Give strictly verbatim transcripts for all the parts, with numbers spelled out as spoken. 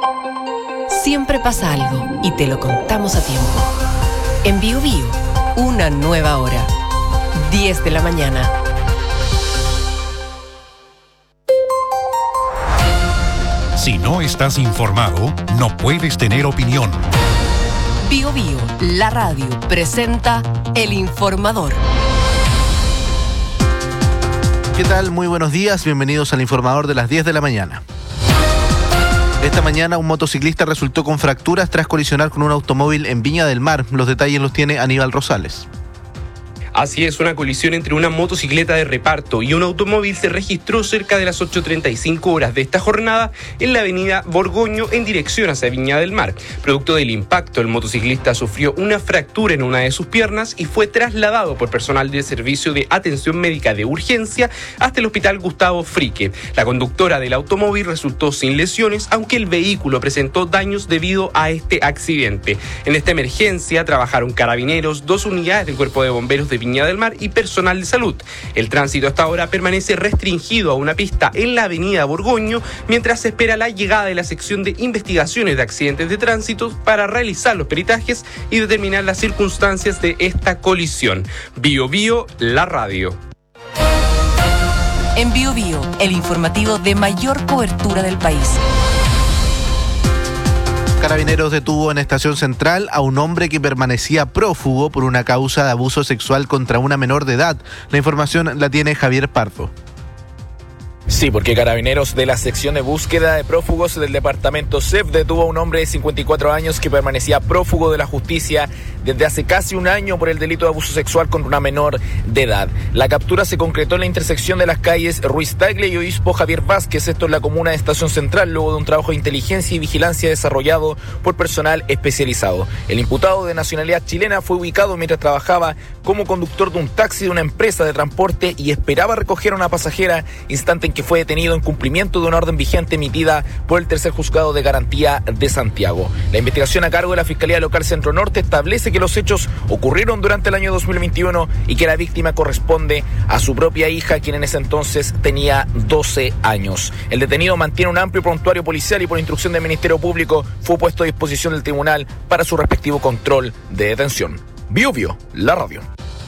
Siempre pasa algo y te lo contamos a tiempo. En Bio Bio, una nueva hora. diez de la mañana. Si no estás informado, no puedes tener opinión. Bio Bio, la radio, presenta El Informador. ¿Qué tal? Muy buenos días, bienvenidos al Informador de las diez de la mañana. Esta mañana un motociclista resultó con fracturas tras colisionar con un automóvil en Viña del Mar. Los detalles los tiene Aníbal Rosales. Así es, una colisión entre una motocicleta de reparto y un automóvil se registró cerca de las ocho treinta y cinco horas de esta jornada en la avenida Borgoño en dirección hacia Viña del Mar. Producto del impacto, el motociclista sufrió una fractura en una de sus piernas y fue trasladado por personal del Servicio de Atención Médica de Urgencia hasta el Hospital Gustavo Frique. La conductora del automóvil resultó sin lesiones, aunque el vehículo presentó daños debido a este accidente. En esta emergencia trabajaron carabineros, dos unidades del Cuerpo de Bomberos de Viña del Mar y personal de salud. El tránsito hasta ahora permanece restringido a una pista en la avenida Borgoño mientras se espera la llegada de la sección de investigaciones de accidentes de tránsito para realizar los peritajes y determinar las circunstancias de esta colisión. Bio Bio, la radio. En Bio Bio, el informativo de mayor cobertura del país. Carabineros detuvo en Estación Central a un hombre que permanecía prófugo por una causa de abuso sexual contra una menor de edad. La información la tiene Javier Pardo. Sí, porque Carabineros de la sección de búsqueda de prófugos del departamento C E F detuvo a un hombre de cincuenta y cuatro años que permanecía prófugo de la justicia desde hace casi un año por el delito de abuso sexual contra una menor de edad. La captura se concretó en la intersección de las calles Ruiz Tagle y Obispo Javier Vázquez, esto en la comuna de Estación Central, luego de un trabajo de inteligencia y vigilancia desarrollado por personal especializado. El imputado de nacionalidad chilena fue ubicado mientras trabajaba como conductor de un taxi de una empresa de transporte y esperaba recoger a una pasajera, instante en que fue detenido en cumplimiento de una orden vigente emitida por el tercer juzgado de garantía de Santiago. La investigación a cargo de la Fiscalía Local Centro Norte establece que los hechos ocurrieron durante el año dos mil veintiuno y que la víctima corresponde a su propia hija, quien en ese entonces tenía doce años. El detenido mantiene un amplio prontuario policial y por instrucción del Ministerio Público fue puesto a disposición del tribunal para su respectivo control de detención. Bio Bio, la radio.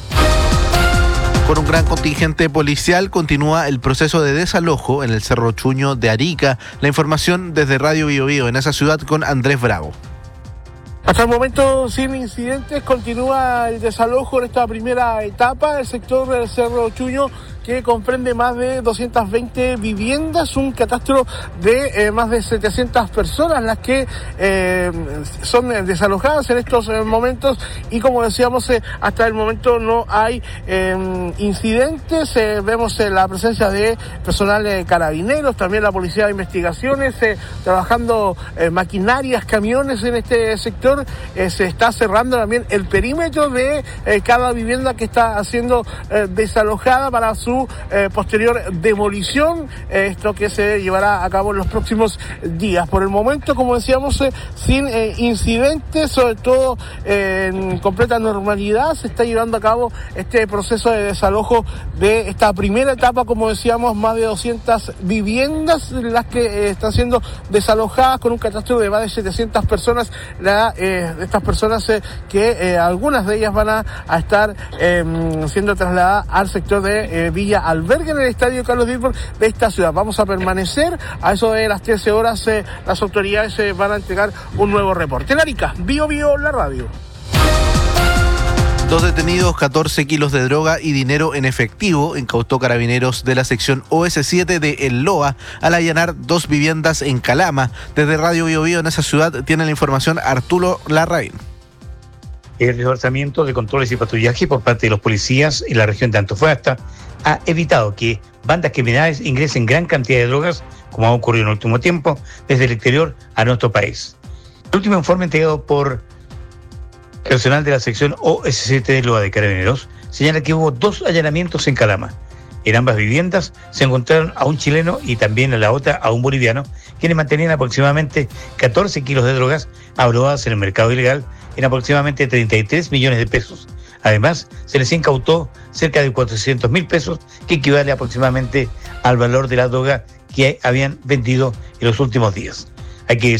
Con un gran contingente policial continúa el proceso de desalojo en el Cerro Chuño de Arica. La información desde Radio Bio Bio en esa ciudad con Andrés Bravo. Hasta el momento, sin incidentes, continúa el desalojo en esta primera etapa del sector del Cerro Chuño, que comprende más de doscientas veinte viviendas, un catastro de eh, más de setecientas personas las que eh, son desalojadas en estos eh, momentos y como decíamos, eh, hasta el momento no hay eh, incidentes. Eh, vemos eh, la presencia de personal de carabineros, también la policía de investigaciones, eh, trabajando eh, maquinarias, camiones en este sector. Eh, se está cerrando también el perímetro de eh, cada vivienda que está siendo eh, desalojada para su Eh, posterior demolición, eh, esto que se llevará a cabo en los próximos días. Por el momento, como decíamos, eh, sin eh, incidentes, sobre todo eh, en completa normalidad, se está llevando a cabo este proceso de desalojo de esta primera etapa, como decíamos, más de doscientas viviendas las que eh, están siendo desalojadas con un catastro de más de setecientas personas. La, eh, estas personas eh, que eh, algunas de ellas van a, a estar eh, siendo trasladadas al sector de eh, Villa Albergue en el estadio Carlos Dilbert de esta ciudad. Vamos a permanecer a eso de las trece horas. Eh, las autoridades eh, van a entregar un nuevo reporte. En Arica, Bio Bio, la radio. Dos detenidos, catorce kilos de droga y dinero en efectivo incautó Carabineros de la sección O S siete de El Loa al allanar dos viviendas en Calama. Desde Radio Bio Bio en esa ciudad tiene la información Arturo Larraín. El reforzamiento de controles y patrullaje por parte de los policías en la región de Antofagasta ha evitado que bandas criminales ingresen gran cantidad de drogas, como ha ocurrido en el último tiempo, desde el exterior a nuestro país. El último informe entregado por personal de la sección O S siete de Loa de Carabineros señala que hubo dos allanamientos en Calama. En ambas viviendas se encontraron a un chileno y también a la otra a un boliviano, quienes mantenían aproximadamente catorce kilos de drogas aprobadas en el mercado ilegal en aproximadamente treinta y tres millones de pesos. Además, se les incautó cerca de cuatrocientos mil pesos, que equivale aproximadamente al valor de la droga que habían vendido en los últimos días. Hay que